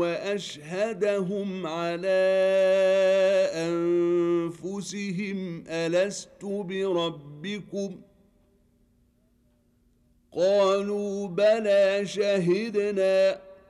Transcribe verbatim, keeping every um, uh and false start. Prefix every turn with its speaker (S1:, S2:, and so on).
S1: وأشهدهم على أنفسهم ألست بربكم قالوا بلى شهدنا